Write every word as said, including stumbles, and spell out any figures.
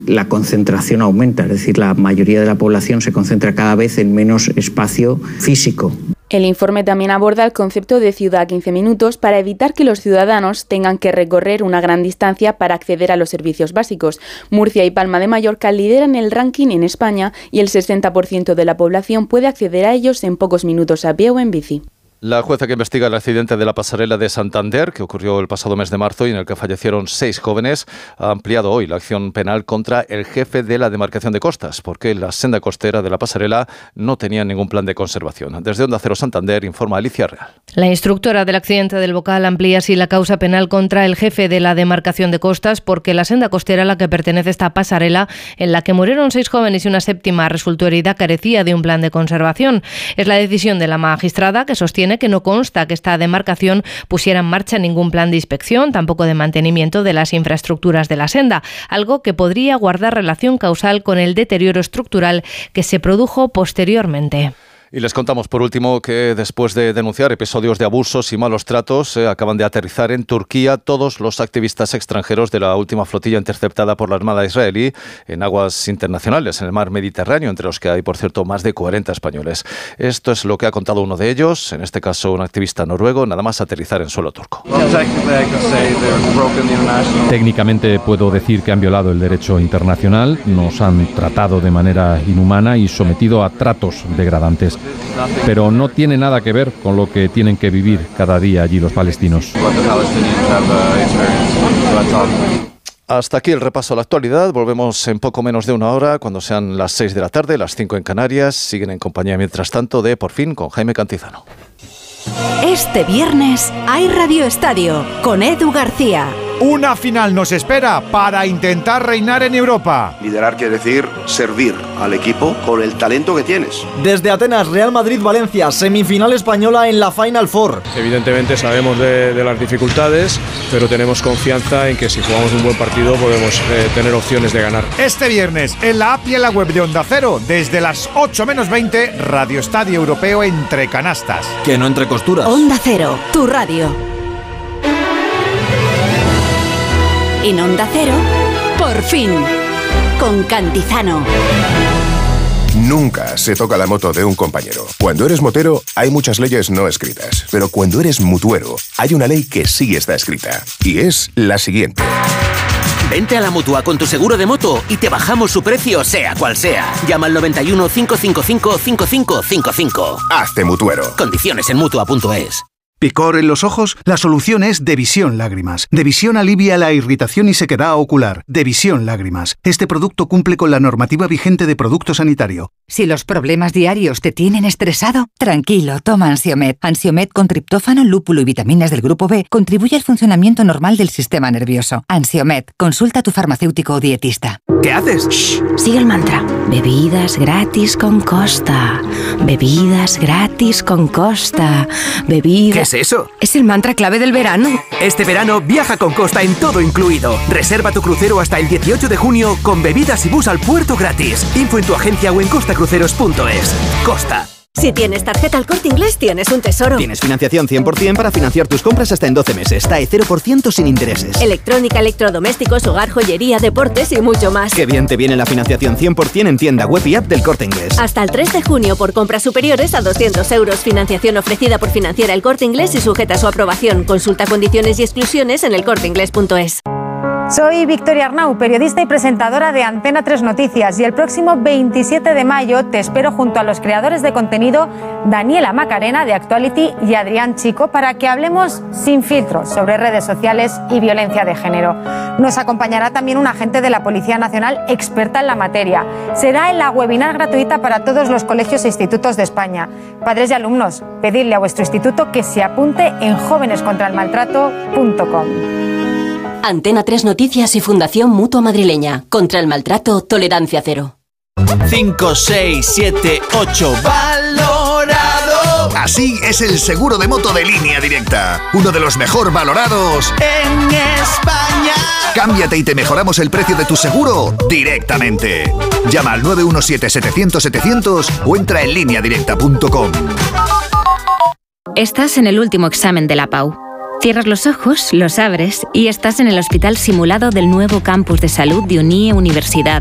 La concentración aumenta, es decir, la mayoría de la población se concentra cada vez en menos espacio físico. El informe también aborda el concepto de ciudad a quince minutos para evitar que los ciudadanos tengan que recorrer una gran distancia para acceder a los servicios básicos. Murcia y Palma de Mallorca lideran el ranking en España y el sesenta por ciento de la población puede acceder a ellos en pocos minutos a pie o en bici. La jueza que investiga el accidente de la pasarela de Santander, que ocurrió el pasado mes de marzo y en el que fallecieron seis jóvenes, ha ampliado hoy la acción penal contra el jefe de la demarcación de costas, porque la senda costera de la pasarela no tenía ningún plan de conservación. Desde Onda Cero Santander informa Alicia Real. La instructora del accidente del Bocal amplía así la causa penal contra el jefe de la demarcación de costas, porque la senda costera a la que pertenece esta pasarela, en la que murieron seis jóvenes y una séptima resultó herida, carecía de un plan de conservación. Es la decisión de la magistrada, que sostiene que no consta que esta demarcación pusiera en marcha ningún plan de inspección, tampoco de mantenimiento de las infraestructuras de la senda, algo que podría guardar relación causal con el deterioro estructural que se produjo posteriormente. Y les contamos por último que después de denunciar episodios de abusos y malos tratos, eh, acaban de aterrizar en Turquía todos los activistas extranjeros de la última flotilla interceptada por la Armada israelí en aguas internacionales, en el mar Mediterráneo, entre los que hay, por cierto, más de cuarenta españoles. Esto es lo que ha contado uno de ellos, en este caso un activista noruego, nada más aterrizar en suelo turco. Técnicamente puedo decir que han violado el derecho internacional, nos han tratado de manera inhumana y sometido a tratos degradantes. Pero no tiene nada que ver con lo que tienen que vivir cada día allí los palestinos. Hasta aquí el repaso a la actualidad. Volvemos en poco menos de una hora, cuando sean las seis de la tarde, las cinco en Canarias. Siguen en compañía, mientras tanto, de Por Fin con Jaime Cantizano. Este viernes hay Radio Estadio con Edu García. Una final nos espera para intentar reinar en Europa. Liderar quiere decir servir al equipo con el talento que tienes. Desde Atenas, Real Madrid-Valencia, semifinal española en la Final Four. Evidentemente sabemos de, de las dificultades, pero tenemos confianza en que si jugamos un buen partido podemos eh, tener opciones de ganar. Este viernes, en la app y en la web de Onda Cero, desde las ocho menos veinte, Radio Estadio Europeo entre canastas. Que no entre costuras. Onda Cero, tu radio. En Onda Cero, Por Fin, con Cantizano. Nunca se toca la moto de un compañero. Cuando eres motero, hay muchas leyes no escritas. Pero cuando eres mutuero, hay una ley que sí está escrita. Y es la siguiente. Vente a la Mutua con tu seguro de moto y te bajamos su precio, sea cual sea. Llama al noventa y uno, cinco cinco cinco, cinco cinco cinco cinco. Hazte mutuero. Condiciones en mutua punto es. ¿Picor en los ojos? La solución es Devisión Lágrimas. Devisión alivia la irritación y sequedad ocular. Devisión Lágrimas. Este producto cumple con la normativa vigente de producto sanitario. Si los problemas diarios te tienen estresado, tranquilo, toma Ansiomed. Ansiomed con triptófano, lúpulo y vitaminas del grupo B contribuye al funcionamiento normal del sistema nervioso. Ansiomed. Consulta a tu farmacéutico o dietista. ¿Qué haces? Shh, sigue el mantra. Bebidas gratis con Costa. Bebidas gratis con Costa. Bebidas... ¿Qué es eso? Es el mantra clave del verano. Este verano viaja con Costa en todo incluido. Reserva tu crucero hasta el dieciocho de junio con bebidas y bus al puerto gratis. Info en tu agencia o en costa cruceros punto es. Costa. Si tienes tarjeta El Corte Inglés, tienes un tesoro. Tienes financiación cien por ciento para financiar tus compras hasta en doce meses. T A E cero por ciento sin intereses. Electrónica, electrodomésticos, hogar, joyería, deportes y mucho más. Qué bien te viene la financiación cien por ciento en tienda web y app del Corte Inglés. Hasta el tres de junio por compras superiores a doscientos euros. Financiación ofrecida por Financiera El Corte Inglés y sujeta a su aprobación. Consulta condiciones y exclusiones en el corte inglés punto es. Soy Victoria Arnau, periodista y presentadora de Antena tres Noticias, y el próximo veintisiete de mayo te espero junto a los creadores de contenido Daniela Macarena de Actuality y Adrián Chico para que hablemos sin filtros sobre redes sociales y violencia de género. Nos acompañará también un agente de la Policía Nacional experta en la materia. Será en la webinar gratuita para todos los colegios e institutos de España. Padres y alumnos, pedidle a vuestro instituto que se apunte en jóvenes contra el maltrato punto com. Antena tres Noticias y Fundación Mutua Madrileña. Contra el maltrato, tolerancia cero. cinco, seis, siete, ocho. ¡Valorado! Así es el seguro de moto de Línea Directa. Uno de los mejor valorados en España. Cámbiate y te mejoramos el precio de tu seguro directamente. Llama al nueve uno siete, setecientos, setecientos o entra en línea directa punto com. Estás en el último examen de la P A U. Cierras los ojos, los abres y estás en el hospital simulado del nuevo campus de salud de Unie Universidad.